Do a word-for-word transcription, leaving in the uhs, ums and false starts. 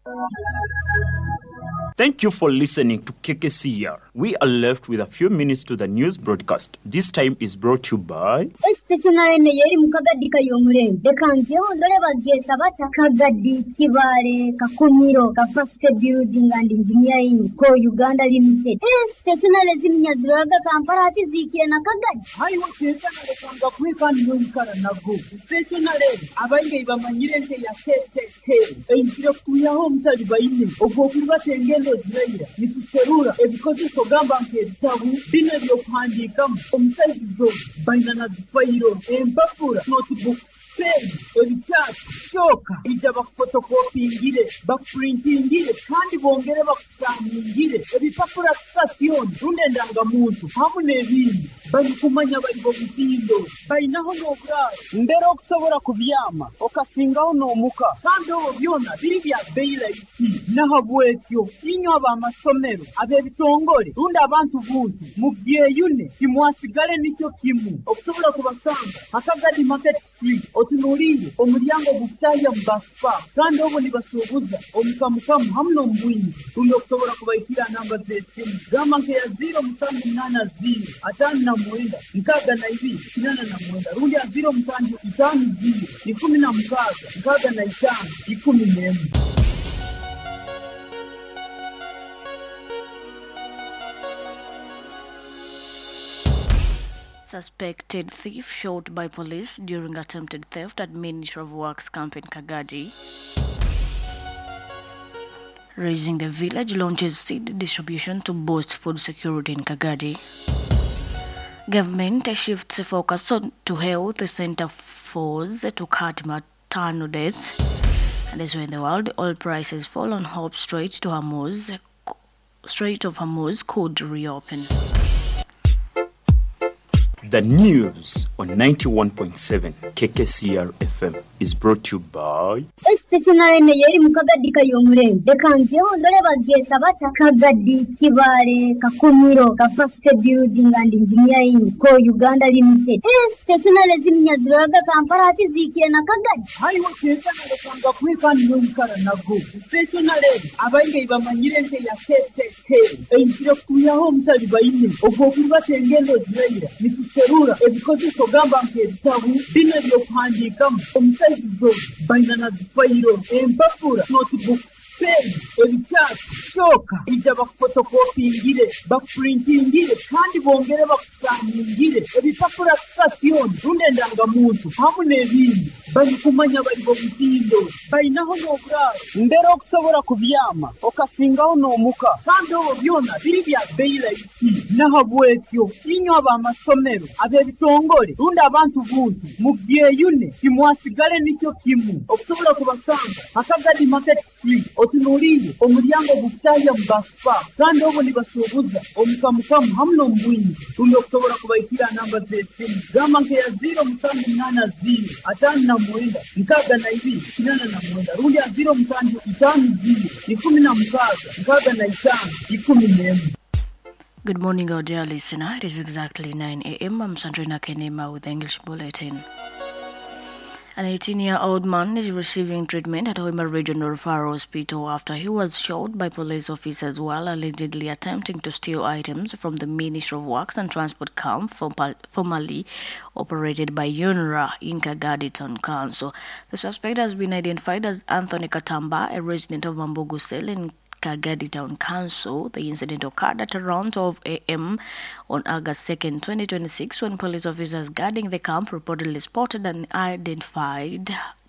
Thank you for listening to K K C R. We are left with a few minutes to the news broadcast. This time is brought to you by Stationary Neyeri Mukagadi Kayomure. The Kantio, Leva Tabata, Kagadi, Kibare, Kakumiro, Capacity Building and Engineering, Co Uganda Limited. Stationary Zimias Raga Kamparati Ziki and Akagadi. I was taken the quick and Yunkara Nagu. Stationary, Avanga Manirente Yasete, and Kuya home Talibaini, Ogokuba Tengel. Nituserura ebikozi kogamba nk'ebitabu bino by'okuhandikamu omusaizo bayina zifayiro empapula notebook pen ebicaati kyoka ijja bakufotokopingire bakuprintingire kandi bongere bakusaaningire ebipapula sitasioni runde ndangamuntu hamu n'ebindi babikumanya bali bobutindo bayinaho n'obulaalo ndera okusobola kubyama okasingaho n'omuka kandi obwo byona biri bya bbeeyi layisi nahabwekyo inywa b'amasomero ab'ebitongole rundi abantu buntu mubyeyune timwasigale nicyo kimu okusobola kubasanga Akagadi Market Street otunuulire omulyango gukutaya mu basipa kandi obwo nibasuubuza omukamukamu hamu n'omubwingi rundi okusobola kubayitira namba z'essimu gamba nkeya ziro musanju munaana ziro ataano na mwenda nkaaga na ibiri kinana na mwenda rundi ya ziro musanju itaano ziro ikumi na mukaaga nkaaga na itaano ikumi n'emu. Suspected thief shot by police during attempted theft at Ministry of Works camp in Kagadi. Raising the Village launches seed distribution to boost food security in Kagadi. Government shifts focus on to health the center force to cut maternal deaths. And as well in the world, oil prices fall on hope Strait to Hormuz. Strait of Hormuz could reopen. The news on ninety-one point seven K K C R F M is brought to you by Stationary Neyeri Mukagadi Kayomure. The Kantio, Leva Tabata, Kagadi, Kibare, Kakumiro, Capacity Building and Engineering, Co Uganda Limited. Stationary Zimias Raga Kamparati Ziki and Akagadi. I was taken the quick and Yunkara Nagu. Stationary, Avanga Manirente Yasete, and Kuya home Talibaini, Ogokuba Tengel Nituserura ebikozi kogamba nk'ebitabu bino by'okuhandikamu omusaizo bayina zifayiro empapula notebook pen ebicaati kyoka ijja bakufotokopingire bakuprintingire kandi bongere bakusaaningire ebipapula sitasioni rundi ndangamuntu hamu n'ebindi babikumanya bali bobutindo bayinaho n'obulaalo ndera okusobola kubyama okasingaho n'omuka kandi obwo byona biri bya bbeeyi layisi nahabwekyo inywa b'amasomero ab'ebitongole rundi abantu buntu mubyeyune timwasigale nicyo kimu okusobola kubasanga Akagadi Market Street otunuulire omulyango gukutaya mu basipa kandi obwo nibasuubuza omukamukamu hamu n'omubwingi rundi okusobola kubayitira namba z'essimu gamba nkeya ziro musanju munaana ziro ataano na mwenda nkaaga na ibiri kinana na mwenda rundi ya ziro musanju itaano ziro ikumi na mukaaga nkaaga na itaano ikumi n'emu. Good morning, our dear listener. It is exactly nine a.m. I'm Sandrina Kenema with the English Bulletin. An eighteen-year-old man is receiving treatment at Hoima Regional Referral Hospital after he was shot by police officers while allegedly attempting to steal items from the Ministry of Works and Transport camp, formerly operated by UNRA in Kagadi Town Council. The suspect has been identified as Anthony Katamba, a resident of Mambogusel in Kagadi Town Council. The incident occurred at around twelve a.m. on August second, twenty twenty-six, when police officers guarding the camp reportedly spotted and identified